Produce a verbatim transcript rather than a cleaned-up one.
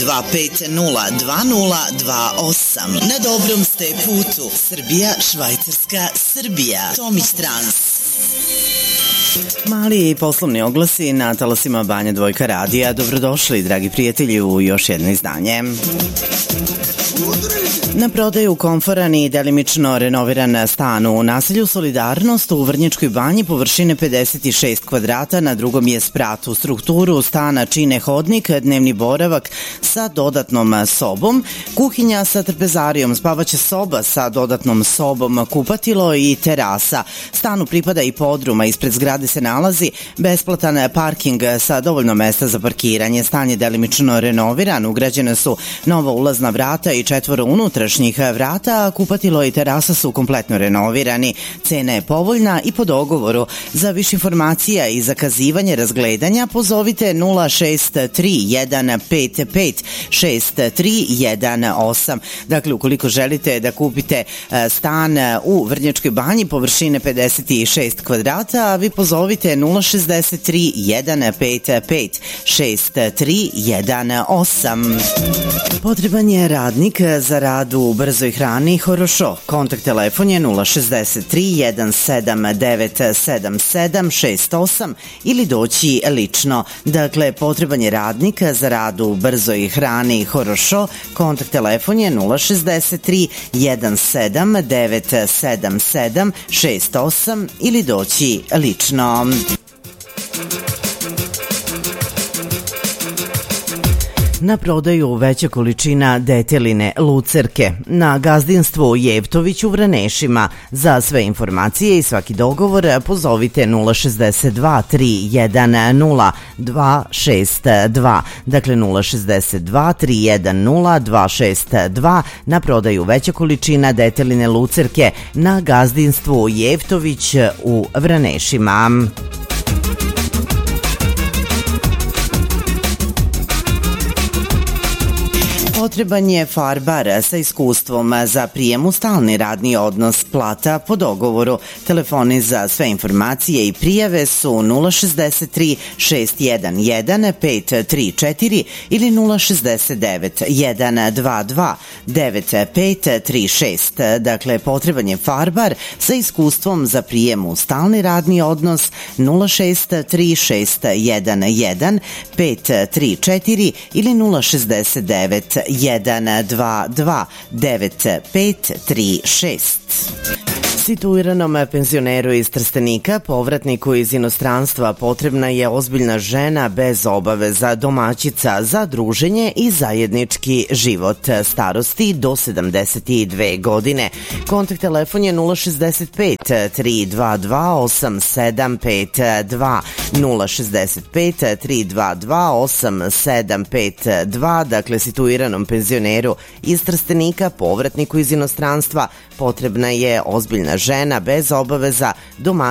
dva pet nula dva nula dva osam. Na dobrom ste putu. Srbija, Švajcarska, Srbija. Tomić Trans. Mali poslovni oglasi na talasima Banja Dvojka radija. Dobrodošli, dragi prijatelji, u još jedno izdanje. Na prodaju komforan i delimično renoviran stan u naselju Solidarnost u Vrnjačkoj Banji površine pedeset šest kvadrata, na drugom je spratu. Strukturu stana čine hodnik, dnevni boravak sa dodatnom sobom, kuhinja sa trpezarijom, spavaća soba sa dodatnom sobom, kupatilo i terasa. Stanu pripada i podruma, ispred zgrade se nalazi besplatan parking sa dovoljno mesta za parkiranje. Stan je delimično renoviran, ugrađene su nova ulazna vrata i četvoro unutrašnjih vrata, a kupatilo i terasa su kompletno renovirani. Cena je povoljna i po dogovoru. Za više informacija i zakazivanje razgledanja pozovite nula šest tri jedan pet pet šest tri jedan osam. Dakle, ukoliko želite da kupite stan u Vrnjačkoj Banji površine pedeset šest kvadrata, vi pozovite nula šest tri jedan pet pet šest tri jedan osam. Potreban je radnik za rad u brzoj hrani Horošo. Kontakt telefon je nula šest tri jedan sedam devet sedam sedam šest osam ili doći lično. Dakle, potreban je radnik za rad u brzoj hrani Horošo. Kontakt telefon je nula šest tri jedan sedam devet sedam sedam šest osam ili doći lično. Na prodaju veća količina deteline lucerke na gazdinstvu Jevtović u Vranešima. Za sve informacije i svaki dogovor pozovite nula šest dva tri jedan nula dva šest dva. Dakle, nula šest dva tri jedan nula dva šest dva. Na prodaju veća količina deteline lucerke na gazdinstvu Jevtović u Vranešima. Potreban je farbar sa iskustvom za prijem u stalni radni odnos, plata po dogovoru. Telefoni za sve informacije i prijave su nula šest tri šest jedan jedan pet tri četiri ili nula šest devet jedan dva dva devet pet tri šest. Dakle, potreban je farbar sa iskustvom za prijem u stalni radni odnos nula šest tri šest jedan jedan pet tri četiri ili nula šest devet jedan dva dva devet pet tri šest. Situiranom penzioneru iz Trstenika, povratniku iz inostranstva, potrebna je ozbiljna žena bez obaveza, domaćica za druženje i zajednički život, starosti do sedamdeset dve godine. Kontakt telefon je nula šest pet tri dva dva osam sedam pet dva, nula šest pet tri dva dva osam sedam pet dva. Dakle, situiranom penzioneru iz Trstenika, povratniku iz inostranstva, potrebna je ozbiljna žena bez obaveza, domaćica